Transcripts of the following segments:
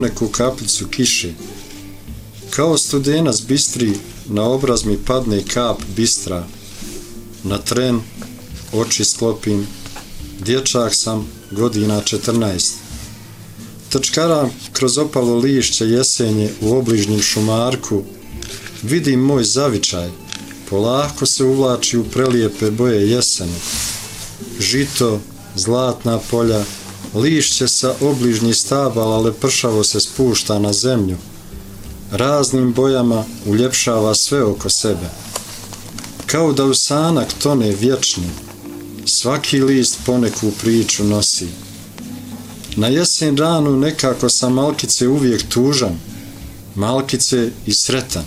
neku kapljicu kiše. Kao studenac bistri, na obraz mi padne kap bistra. Na tren oči sklopim, dječak sam, godina 14. Trčkaram kroz opalo lišće jesenje u obližnjem šumarku, vidim moj zavičaj, polako se uvlači u prelijepe boje jeseni. Žito, zlatna polja, lišće sa obližnjih stabala lepršavo se spušta na zemlju. Raznim bojama uljepšava sve oko sebe. Kao da u sanak tone vječni, svaki list poneku priču nosi. Na jesen ranu nekako sam malkice uvijek tužan, malkice i sretan.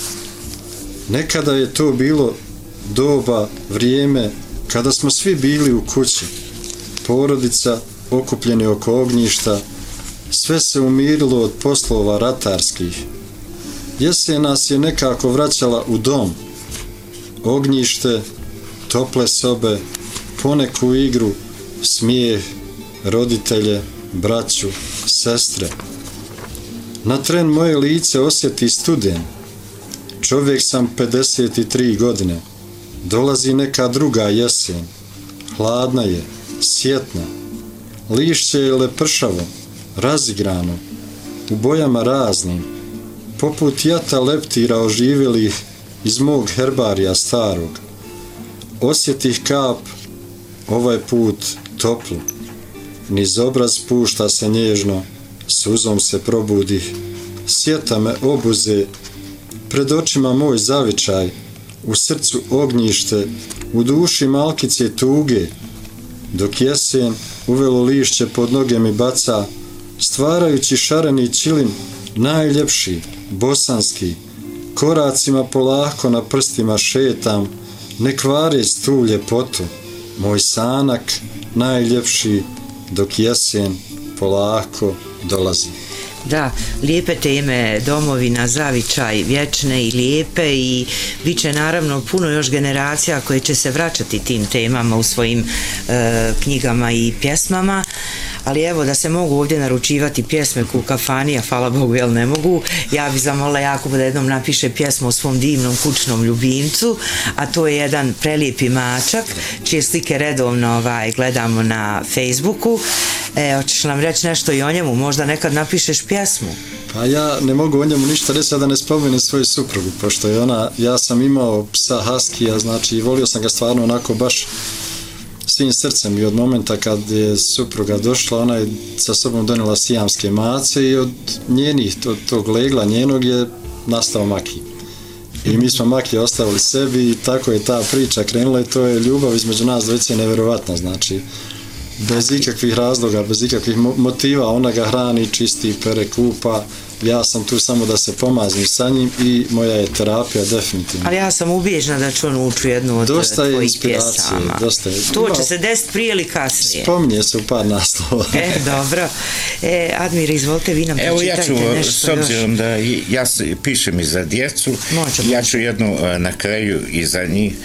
Nekada je to bilo doba, vrijeme, kada smo svi bili u kući, porodica okupljeni oko ognjišta, sve se umirilo od poslova ratarskih. Jesen nas je nekako vraćala u dom, ognjište, tople sobe, poneku igru, smijeh, roditelje, braću, sestre. Na tren moje lice osjeti studen. Čovjek sam 53 godine. Dolazi neka druga jesen. Hladna je, sjetna. Lišće je lepršavo, razigrano, u bojama raznim, poput jata leptira oživjelih iz mog herbarija starog. Osjetih kap, ovaj put toplu. Niz obraz pušta se nježno, suzom se probudih. Sjeta me obuze, pred očima moj zavičaj, u srcu ognjište, u duši malkice tuge. Dok jesen uvelo lišće pod noge mi baca, stvarajući šareni ćilim, najljepši, bosanski, koracima polako na prstima šetam, ne kvareć tu ljepotu, moj sanak, najljepši, dok jesen polako dolazi. Da, lijepe teme, domovina, zavičaj, vječne i lijepe i bit će naravno puno još generacija koje će se vraćati tim temama u svojim knjigama i pjesmama, ali evo da se mogu ovdje naručivati pjesme u kafani, a hvala Bogu jel ne mogu, ja bi zamolila Jakuba da jednom napiše pjesmu o svom divnom kućnom ljubimcu, a to je jedan prelijepi mačak čije slike redovno gledamo na Facebooku. Hoćeš nam reći nešto i o njemu, možda nekad napišeš pjesmu? Pa ja ne mogu o njemu ništa reći, da ne spomenem svoju suprugu, pošto je ona, ja sam imao psa Haskija, znači volio sam ga stvarno onako baš svim srcem i od momenta kad je supruga došla, ona je sa sobom donijela sijamske mace i od njenih, tog legla njenog je nastao Maki. I mi smo Maki ostavili sebi i tako je ta priča krenula i to je ljubav između nas dvojice nevjerovatna, znači bez ikakvih razloga, bez ikakvih motiva, ona ga hrani, čisti, pere, kupa, ja sam tu samo da se pomazim sa njim i moja je terapija definitivno. Ali ja sam ubijeđena da ću on ući u jednu od tvojih pjesama. Dosta je. To će se desiti prije ili kasnije. Spominje se u par naslova. Dobro. Admir, izvolite, vi nam pročitajte nešto još. Evo ja ću, s obzirom da ja pišem i za djecu, ja ću jednu na kraju i za njih,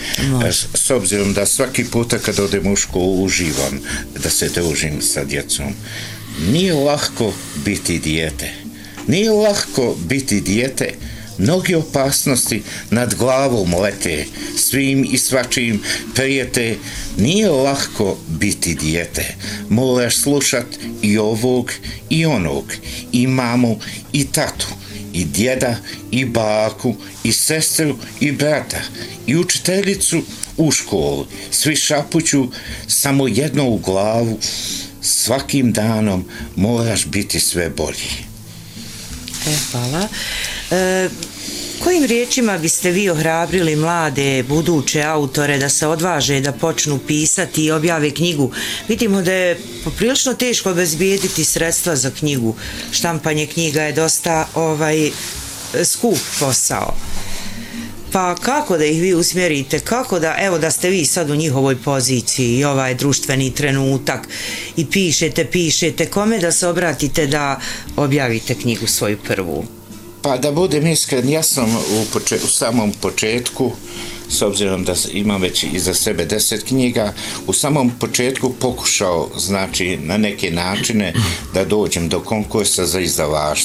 s obzirom da svaki puta kad odem u školu uživam da se družim sa djecom. Nije lako biti dijete. Nije lako biti dijete, mnoge opasnosti nad glavom lete, svim i svačim prijete. Nije lako biti dijete, moraš slušat i ovog i onog, i mamu i tatu, i djeda i baku, i sestru i brata, i učiteljicu u školi. Svi šapuću samo jedno u glavu, svakim danom moraš biti sve bolji. Hvala. Kojim riječima biste vi ohrabrili mlade, buduće autore da se odvaže da počnu pisati i objave knjigu? Vidimo da je poprilično teško obezbijediti sredstva za knjigu. Štampanje knjiga je dosta skup posao. Pa kako da ih vi usmjerite, kako da, evo da ste vi sad u njihovoj poziciji i ovaj društveni trenutak i pišete, kome da se obratite da objavite knjigu svoju prvu? Pa da budem iskren, ja sam u samom početku, s obzirom da imam već iza sebe 10 knjiga, u samom početku pokušao, znači, na neke načine da dođem do konkursa za izdavaštvo.